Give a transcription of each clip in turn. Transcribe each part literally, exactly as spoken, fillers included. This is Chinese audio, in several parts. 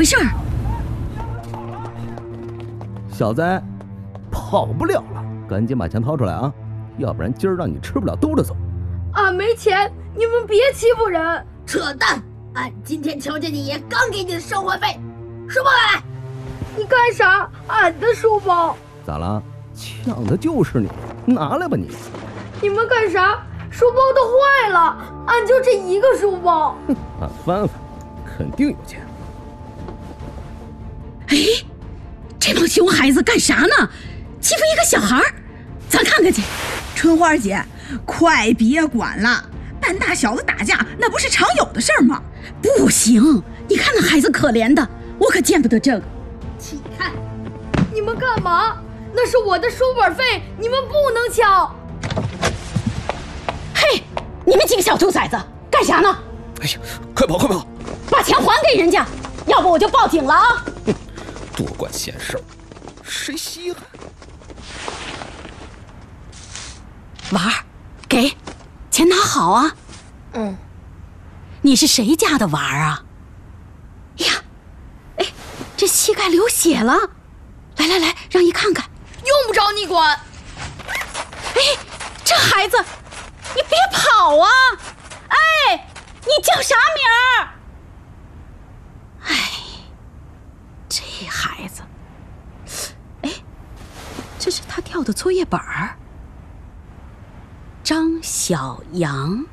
回事儿？ 小子，跑不了了，赶紧把钱掏出来啊，要不然今儿让你吃不了兜着走。 俺没钱，你们别欺负人！ 扯淡！俺今天瞧见你爷刚给你的生活费，书包拿来！ 你干啥？俺的书包咋了？抢的就是你，拿来吧你！ 你们干啥？书包都坏了，俺就这一个书包。 哼，俺翻翻，肯定有钱。 哎，这帮熊孩子干啥呢？欺负一个小孩，咱看看去。 春花姐，快别管了，半大小子打架那不是常有的事儿吗？ 不行，你看那孩子可怜的，我可见不得这个。 起开！ 你们干嘛？那是我的书本费，你们不能抢。 嘿，你们几个小兔崽子干啥呢？ 哎呀，快跑快跑！ 把钱还给人家，要不我就报警了啊！ 哼，多管闲事儿，谁稀罕？ 娃儿，给，钱拿好啊。 嗯。 你是谁家的娃儿啊？哎呀，哎，这膝盖流血了。来来来，让姨看看。 用不着你管。 哎，这孩子，你别跑啊！哎，你叫啥名儿？哎，这孩子，哎，这是他掉的作业本儿。张小阳，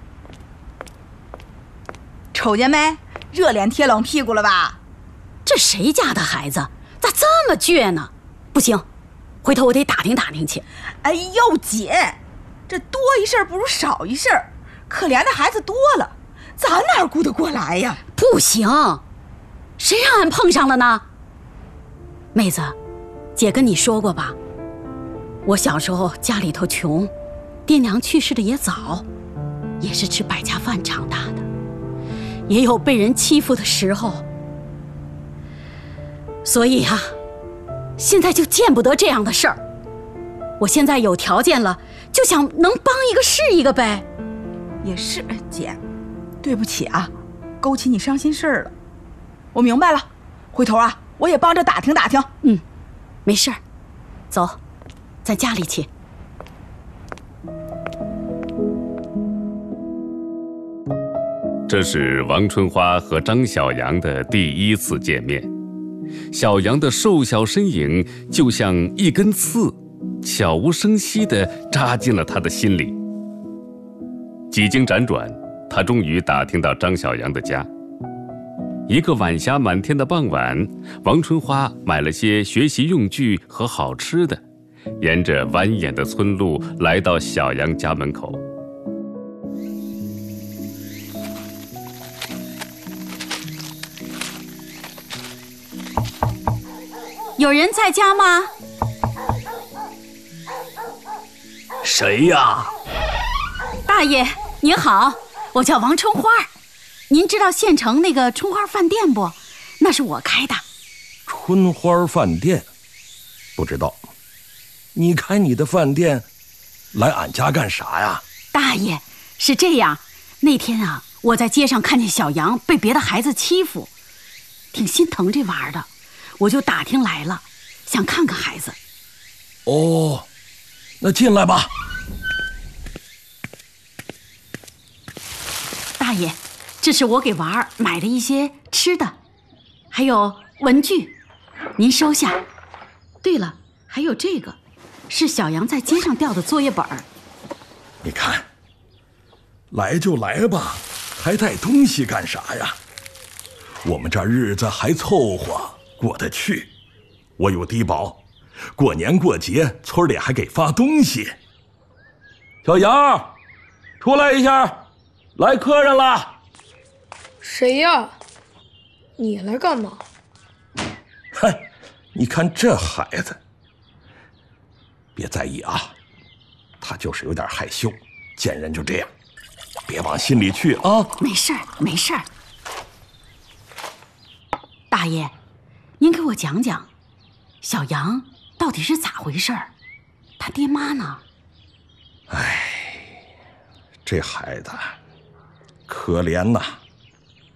瞅见没？热脸贴冷屁股了吧？ 这谁家的孩子咋这么倔呢？不行，回头我得打听打听去。 哎呦姐，这多一事不如少一事，可怜的孩子多了，咱哪顾得过来呀？ 不行，谁让俺碰上了呢？妹子，姐跟你说过吧，我小时候家里头穷，爹娘去世的也早，也是吃百家饭长大的，也有被人欺负的时候，所以啊，现在就见不得这样的事儿。我现在有条件了，就想能帮一个是一个呗。 也是，姐，对不起啊，勾起你伤心事儿了。我明白了，回头啊，我也帮着打听打听。 嗯，没事儿，走，咱家里去。 这是王春花和张小阳的第一次见面。小阳的瘦小身影就像一根刺，悄无声息地扎进了他的心里。几经辗转，他终于打听到张小阳的家。一个晚霞满天的傍晚，王春花买了些学习用具和好吃的，沿着蜿蜒的村路来到小阳家门口。 有人在家吗？ 谁呀？ 大爷您好，我叫王春花，您知道县城那个春花饭店不？那是我开的。 春花饭店？不知道。你开你的饭店来俺家干啥呀？ 大爷，是这样，那天啊，我在街上看见小杨被别的孩子欺负，挺心疼这娃儿的，我就打听来了，想看看孩子。 哦，那进来吧。 大爷，这是我给娃儿买的一些吃的，还有文具，您收下。对了，还有这个，是小杨在街上掉的作业本。 你看，来就来吧，还带东西干啥呀？我们这日子还凑合过得去，我有低保，过年过节村里还给发东西。小杨，出来一下，来客人了。 谁呀？你来干嘛？ 哼，你看这孩子，别在意啊，他就是有点害羞，见人就这样，别往心里去啊。 没事儿，没事儿。大爷，您给我讲讲，小杨到底是咋回事儿？他爹妈呢？ 哎，这孩子可怜呐。